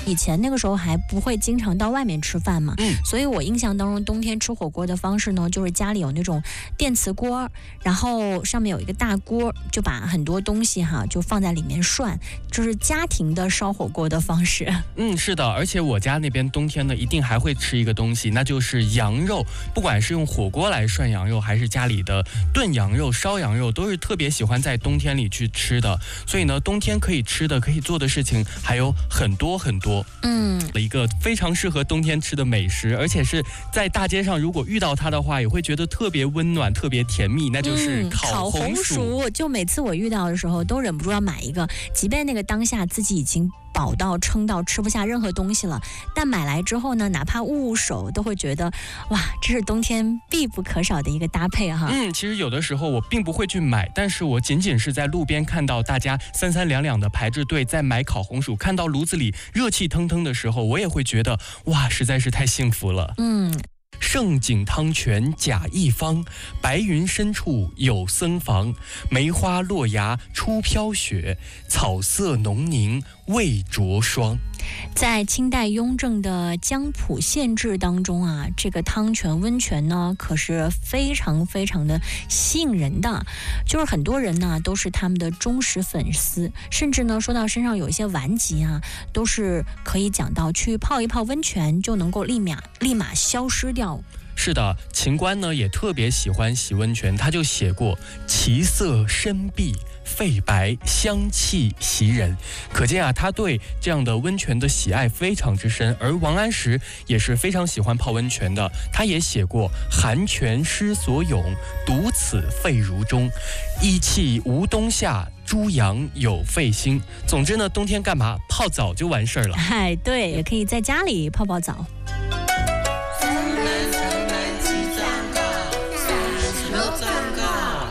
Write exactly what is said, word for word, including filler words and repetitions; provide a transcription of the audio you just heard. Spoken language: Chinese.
以前那个时候还不会经常到外面吃饭嘛， 嗯， 所以我印象当中冬天吃火锅的方式呢，就是家里有那种电磁锅，然后上面有一个大锅，就把很多东西哈就放在里面涮，就是家庭的烧火锅的方式。 嗯，是的，而且我家那边冬天呢，一定还会吃一个东西，那就是羊肉。不管是用火锅来涮羊肉，还是家里的炖羊肉、烧羊肉，都是特别喜欢在冬天里去吃的。所以呢，冬天可以吃的、可以做的事情还有很多很多。 嗯， 一个非常适合冬天吃的美食，而且是在大街上如果遇到它的话，也会觉得特别温暖、特别甜蜜，那就是烤红薯。嗯、 烤红薯就每次我遇到的时候，都忍不住要买一个，即便那个当下自己已经饱到撑到吃不下任何东西了，但买来之后呢，哪怕捂捂手，都会觉得哇，这是冬天必不可少的一个搭配哈。 嗯，其实有的时候我并不会去买，但是我仅仅是在路边看到大家三三两两的排着队在买烤红薯，看到炉子里热气腾腾的时候，我也会觉得哇，实在是太幸福了。 嗯。 盛景汤泉甲一方，白云深处有僧房。梅花落芽初飘雪，草色浓凝未着霜。 在清代雍正的江浦县志当中啊，这个汤泉温泉呢，可是非常非常的吸引人的，就是很多人呢都是他们的忠实粉丝，甚至呢说到身上有一些顽疾啊，都是可以讲到去泡一泡温泉就能够立马立马消失掉。 是的，秦观呢也特别喜欢洗温泉，他就写过其色深碧，肺白，香气袭人。可见啊，他对这样的温泉的喜爱非常之深。而王安石也是非常喜欢泡温泉的，他也写过寒泉失所泳，独此肺如钟，一气无冬夏，猪羊有肺心。总之呢，冬天干嘛？泡澡就完事儿了。 哎，对，也可以在家里泡泡澡。